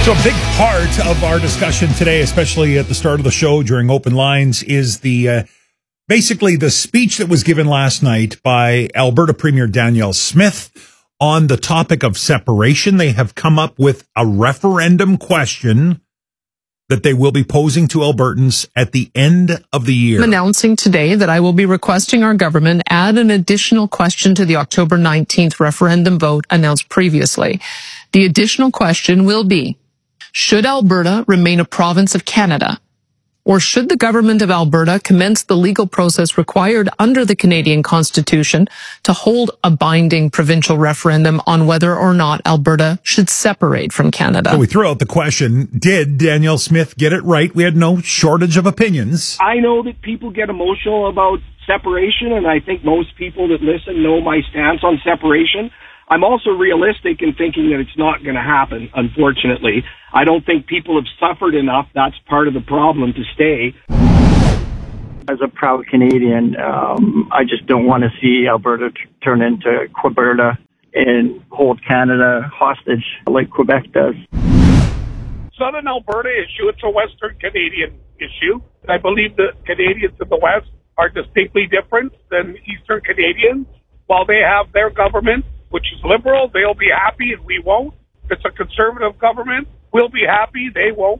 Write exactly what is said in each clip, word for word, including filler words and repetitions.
So a big part of our discussion today, especially at the start of the show during Open Lines, is the uh, basically the speech that was given last night by Alberta Premier Danielle Smith on the topic of separation. They have come up with a referendum question that they will be posing to Albertans at the end of the year. I'm announcing today that I will be requesting our government add an additional question to the October nineteenth referendum vote announced previously. The additional question will be, should Alberta remain a province of Canada? Or should the government of Alberta commence the legal process required under the Canadian Constitution to hold a binding provincial referendum on whether or not Alberta should separate from Canada? So we threw out the question, did Danielle Smith get it right? We had no shortage of opinions. I know that people get emotional about separation, and I think most people that listen know my stance on separation. I'm also realistic in thinking that it's not going to happen, unfortunately. I don't think people have suffered enough. That's part of the problem to stay. As a proud Canadian, um, I just don't want to see Alberta t- turn into Queberta and hold Canada hostage like Quebec does. Southern Alberta issue, it's a Western Canadian issue. I believe the Canadians in the West are distinctly different than Eastern Canadians. While they have their government, which is liberal, they'll be happy and we won't. If it's a conservative government, we'll be happy, they won't.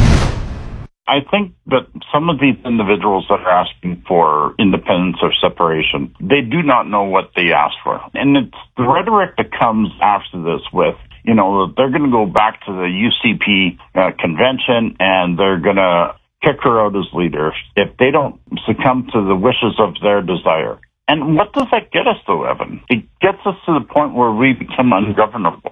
I think that some of these individuals that are asking for independence or separation, they do not know what they asked for. And it's the rhetoric that comes after this with, you know, they're going to go back to the U C P uh, convention and they're going to kick her out as leader if they don't succumb to the wishes of their desire. And what does that get us, though, Evan? It gets us to the point where we become ungovernable.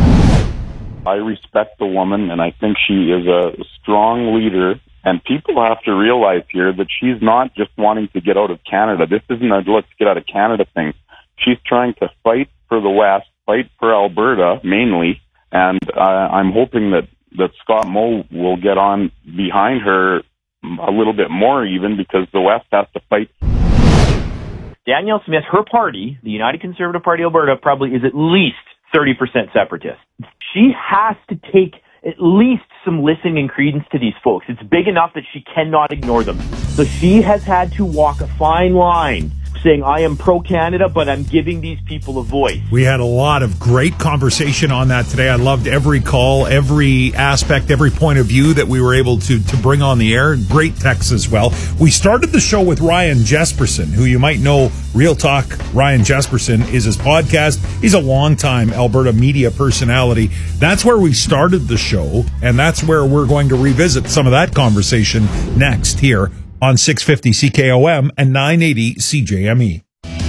I respect the woman, and I think she is a strong leader. And people have to realize here that she's not just wanting to get out of Canada. This isn't a let's get out of Canada thing. She's trying to fight for the West, fight for Alberta, mainly. And uh, I'm hoping that, that Scott Moe will get on behind her a little bit more even, because the West has to fight. Danielle Smith, her party, the United Conservative Party Alberta, probably is at least thirty percent separatist. She has to take at least some listening and credence to these folks. It's big enough that she cannot ignore them. So she has had to walk a fine line saying, I am pro-Canada, but I'm giving these people a voice. We had a lot of great conversation on that today. I loved every call, every aspect, every point of view that we were able to, to bring on the air. Great texts as well. We started the show with Ryan Jesperson, who you might know, Real Talk. Ryan Jesperson is his podcast. He's a longtime Alberta media personality. That's where we started the show, and that's where we're going to revisit some of that conversation next here on six fifty C K O M and nine eighty C J M E.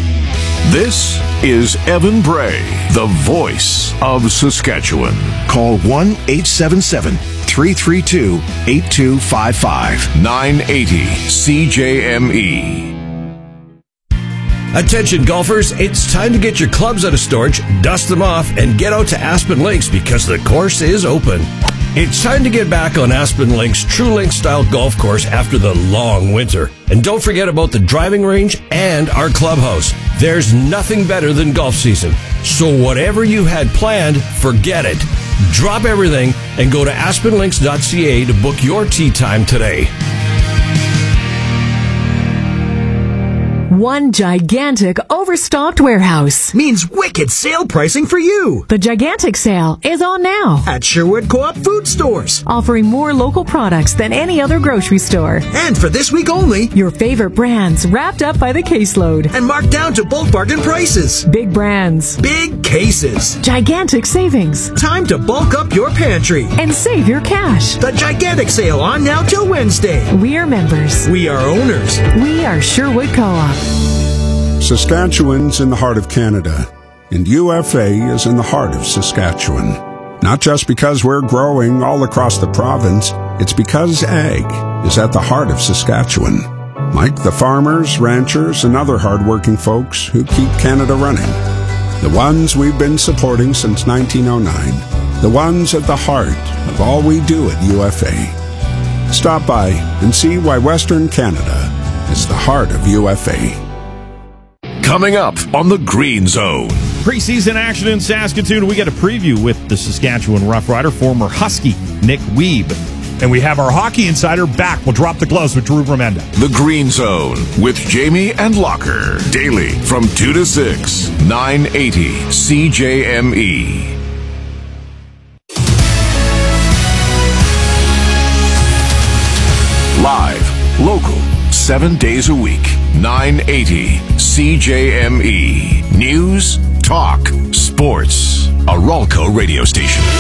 This is Evan Bray, the voice of Saskatchewan. Call one eight seven seven, three three two, eight two five five. nine eighty C J M E. Attention golfers, it's time to get your clubs out of storage, dust them off, and get out to Aspen Links because the course is open. It's time to get back on Aspen Links' True Link style golf course after the long winter. And don't forget about the driving range and our clubhouse. There's nothing better than golf season. So whatever you had planned, forget it. Drop everything and go to aspen links dot c a to book your tee time today. One gigantic overstocked warehouse means wicked sale pricing for you. The gigantic sale is on now at Sherwood Co-op Food Stores, offering more local products than any other grocery store. And for this week only, your favorite brands wrapped up by the caseload and marked down to bulk bargain prices. Big brands, big cases, gigantic savings. Time to bulk up your pantry and save your cash. The gigantic sale on now till Wednesday. We are members. We are owners. We are Sherwood Co-op. Saskatchewan's in the heart of Canada, and U F A is in the heart of Saskatchewan. Not just because we're growing all across the province, it's because ag is at the heart of Saskatchewan. Like the farmers, ranchers, and other hardworking folks who keep Canada running. The ones we've been supporting since nineteen oh nine. The ones at the heart of all we do at U F A. Stop by and see why Western Canada is the heart of U F A. Coming up on the Green Zone. Preseason action in Saskatoon. We get a preview with the Saskatchewan Roughrider, former Husky Nick Wiebe. And we have our hockey insider back. We'll drop the gloves with Drew Bromenda. The Green Zone with Jamie and Locker. Daily from two to six. nine eighty C J M E. Live, local, seven days a week. nine eighty C J M E. News, talk, sports. A Ralco radio station.